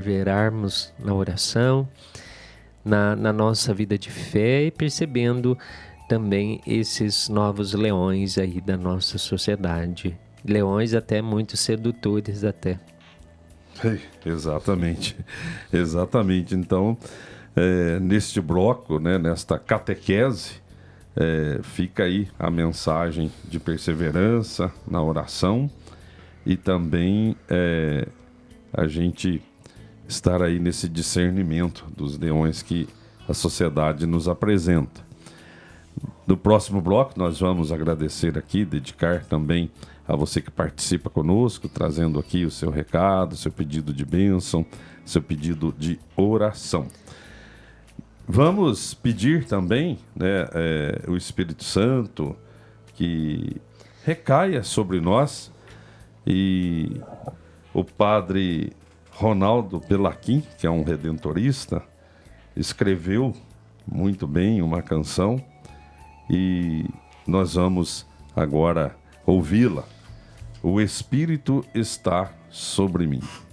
perseverarmos na oração, na nossa vida de fé e percebendo também esses novos leões aí da nossa sociedade. Leões até muito sedutores até. Exatamente. Então, neste bloco, né, nesta catequese, fica aí a mensagem de perseverança na oração e também a gente estar aí nesse discernimento dos leões que a sociedade nos apresenta. No próximo bloco nós vamos agradecer aqui, dedicar também a você que participa conosco, trazendo aqui o seu recado, seu pedido de bênção, seu pedido de oração. Vamos pedir também, né, o Espírito Santo que recaia sobre nós, e o padre Ronaldo Belachin, que é um redentorista, escreveu muito bem uma canção e nós vamos agora ouvi-la. O Espírito está sobre mim.